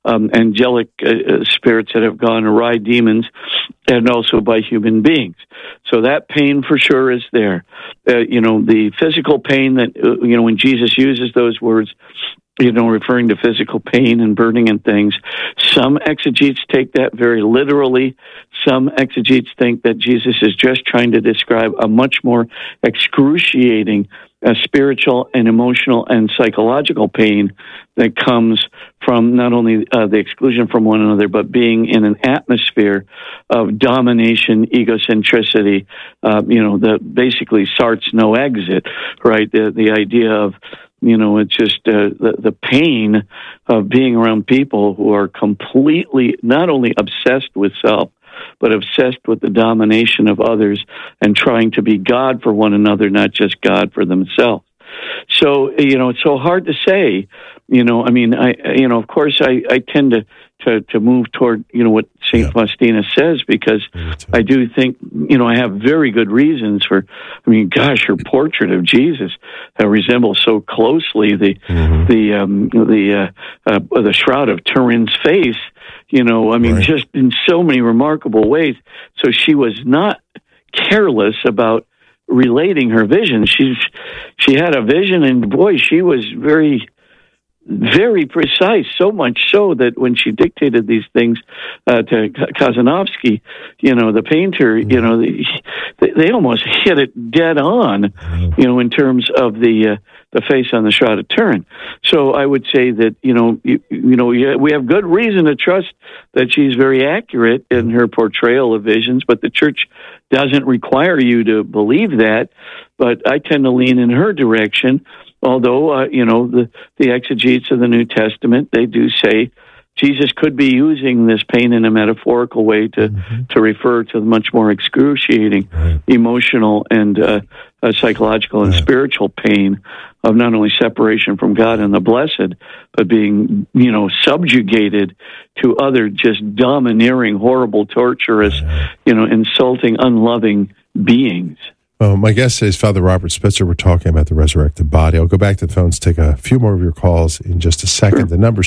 angelic spirits that have gone awry, demons, and also by human beings. So that pain for sure is there. The physical pain that, when Jesus uses those words, referring to physical pain and burning and things. Some exegetes take that very literally. Some exegetes think that Jesus is just trying to describe a much more excruciating spiritual and emotional and psychological pain that comes from not only the exclusion from one another, but being in an atmosphere of domination, egocentricity, the basically starts no exit, right? The idea of it's just the pain of being around people who are completely not only obsessed with self, but obsessed with the domination of others and trying to be God for one another, not just God for themselves. So, it's so hard to say, of course I tend to move toward, what St. Faustina says, because I do think, I have very good reasons for, her portrait of Jesus resembles so closely the shroud of Turin's face, just in so many remarkable ways. So she was not careless about relating her vision. She had a vision, and boy, she was very, very precise, so much so that when she dictated these things to Kazanovsky, the painter, they almost hit it dead on, in terms of the face on the shroud of Turin. So I would say that, we have good reason to trust that she's very accurate in her portrayal of visions, but the Church doesn't require you to believe that. But I tend to lean in her direction. Although, the exegetes of the New Testament, they do say Jesus could be using this pain in a metaphorical way to refer to the much more excruciating emotional and psychological and spiritual pain of not only separation from God and the blessed, but being, subjugated to other just domineering, horrible, torturous, insulting, unloving beings. My guest is Father Robert Spitzer. We're talking about the resurrected body. I'll go back to the phones, take a few more of your calls in just a second. Sure. The number's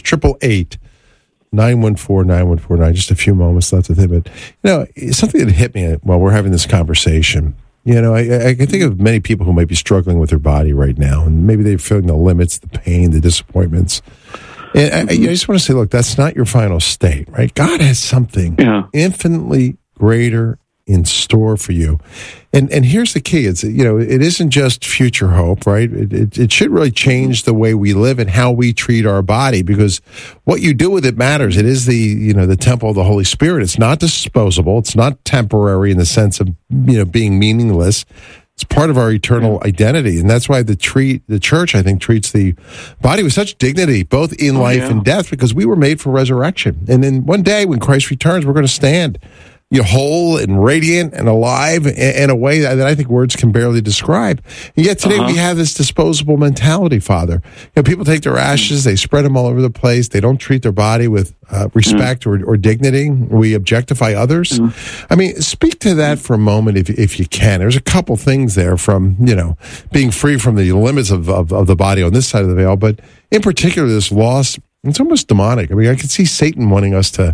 888-914-9149. Just a few moments left with him. But, something that hit me while we're having this conversation, I can think of many people who might be struggling with their body right now, and maybe they're feeling the limits, the pain, the disappointments. And I just want to say, look, that's not your final state, right? God has something infinitely greater in store for you. And here's the key. It's, it isn't just future hope, right? It should really change the way we live and how we treat our body, because what you do with it matters. It is the temple of the Holy Spirit. It's not disposable. It's not temporary in the sense of, being meaningless. It's part of our eternal identity. And that's why the Church, I think, treats the body with such dignity, both in life and death, because we were made for resurrection. And then one day when Christ returns, we're going to stand whole and radiant and alive in a way that I think words can barely describe. And yet today we have this disposable mentality, Father. People take their ashes, they spread them all over the place. They don't treat their body with respect or dignity. We objectify others. Speak to that for a moment if you can. There's a couple things there from, being free from the limits of the body on this side of the veil, but in particular, this loss, it's almost demonic. I can see Satan wanting us to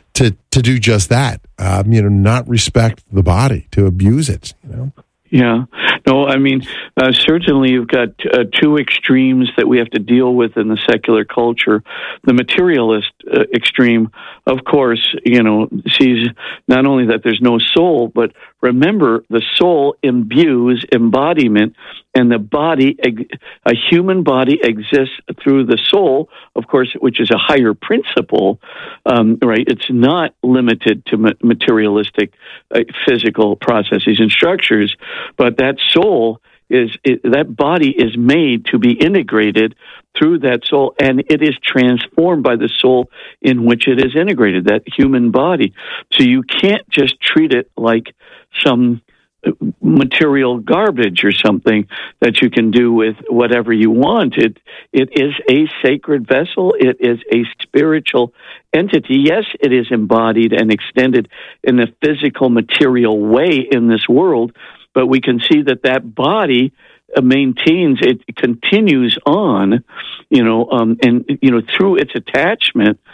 do just that, not respect the body, to abuse it, Yeah. No, certainly you've got two extremes that we have to deal with in the secular culture. The materialist extreme, of course, sees not only that there's no soul, but remember, the soul imbues embodiment, and the body, a human body exists through the soul, of course, which is a higher principle, right? It's not limited to materialistic physical processes and structures, but that soul that body is made to be integrated through that soul, and it is transformed by the soul in which it is integrated, that human body. So you can't just treat it like some material garbage or something that you can do with whatever you want. It is a sacred vessel. It is a spiritual entity. Yes, it is embodied and extended in a physical, material way in this world, but we can see that body maintains, it continues on, and through its attachment